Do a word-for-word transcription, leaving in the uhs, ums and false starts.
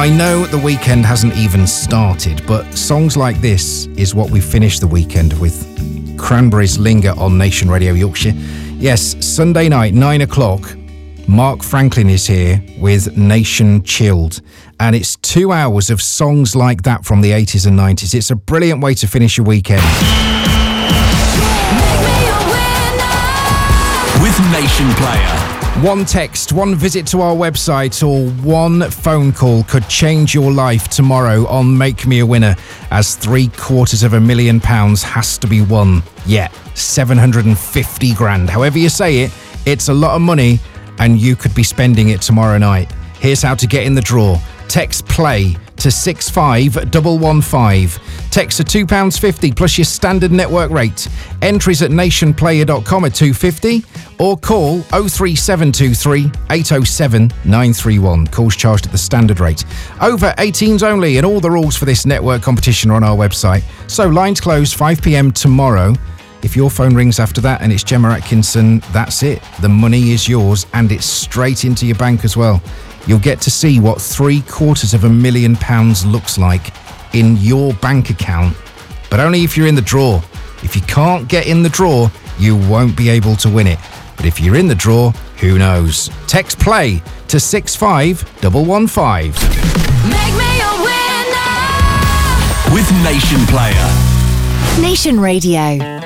I know the weekend hasn't even started, but songs like this is what we finish the weekend with. Cranberries Linger on Nation Radio Yorkshire. Yes, Sunday night, nine o'clock, Mark Franklin is here with Nation Chilled. And it's two hours of songs like that from the eighties and nineties. It's a brilliant way to finish your weekend. With Nation Player. One text, one visit to our website, or one phone call could change your life tomorrow on Make Me a Winner, as three quarters of a million pounds has to be won. Yeah, seven hundred fifty grand. However you say it, it's a lot of money and you could be spending it tomorrow night. Here's how to get in the draw. Text PLAY to six five one one five. Text to two pounds fifty plus your standard network rate. Entries at nationplayer dot com at two pounds fifty or call oh three seven two three eight oh seven nine three one. Calls charged at the standard rate. Over eighteens only, and all the rules for this network competition are on our website. So lines close five p.m. tomorrow. If your phone rings after that and it's Gemma Atkinson, that's it. The money is yours and it's straight into your bank as well. You'll get to see what three quarters of a million pounds looks like in your bank account, but only if you're in the draw. If you can't get in the draw, you won't be able to win it. But if you're in the draw, who knows? Text PLAY to six five one one five. Make me a winner with Nation Player. Nation Radio.